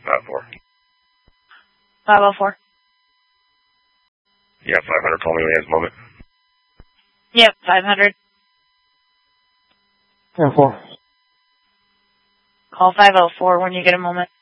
504. 504. Yeah, 500. Call me when he has a moment. Yep, 500. 404. Call 504 when you get a moment.